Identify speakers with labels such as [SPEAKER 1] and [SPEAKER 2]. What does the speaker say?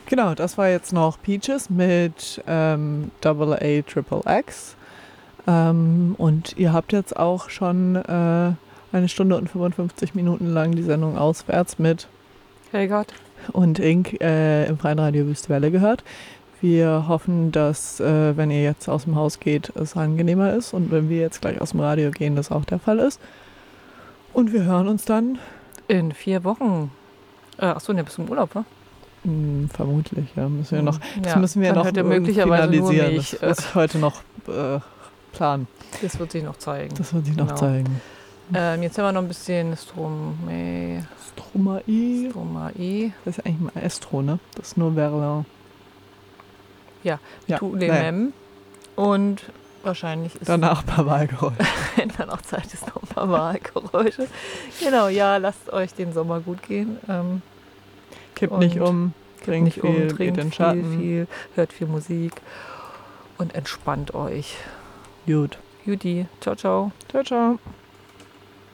[SPEAKER 1] Genau, das war jetzt noch Peaches mit AA Triple X. Und ihr habt jetzt auch schon 1 Stunde und 55 Minuten lang die Sendung Auswärts mit
[SPEAKER 2] Helgard
[SPEAKER 1] und Ink im Freien Radio Wüstewelle gehört. Wir hoffen, dass, wenn ihr jetzt aus dem Haus geht, es angenehmer ist. Und wenn wir jetzt gleich aus dem Radio gehen, das auch der Fall ist. Und wir hören uns dann
[SPEAKER 2] in 4 Wochen. Achso, ne, bist du im Urlaub, wa?
[SPEAKER 1] Vermutlich, ja. Müssen wir noch, das
[SPEAKER 2] Ja,
[SPEAKER 1] müssen wir
[SPEAKER 2] dann
[SPEAKER 1] noch
[SPEAKER 2] hört ihr möglicherweise nur
[SPEAKER 1] finalisieren.
[SPEAKER 2] mich.
[SPEAKER 1] Das muss ich heute noch planen.
[SPEAKER 2] Das wird sich noch zeigen.
[SPEAKER 1] Das wird sich noch
[SPEAKER 2] Genau.
[SPEAKER 1] zeigen.
[SPEAKER 2] Jetzt haben wir noch ein bisschen Stromae.
[SPEAKER 1] Das ist eigentlich mal Estro, ne? Das ist nur Verlin.
[SPEAKER 2] Ja,
[SPEAKER 1] Ja,
[SPEAKER 2] Tous les Mêmes. Und wahrscheinlich ist
[SPEAKER 1] danach ein paar Wahlgeräusche.
[SPEAKER 2] wenn dann auch Zeit ist, noch ein paar Wahlgeräusche. Genau, ja, lasst euch den Sommer gut gehen.
[SPEAKER 1] Kippt nicht um, trinkt viel, geht in den Schatten.
[SPEAKER 2] viel, hört viel Musik und entspannt euch.
[SPEAKER 1] Gut.
[SPEAKER 2] Juti, ciao, ciao.
[SPEAKER 1] Ciao, ciao.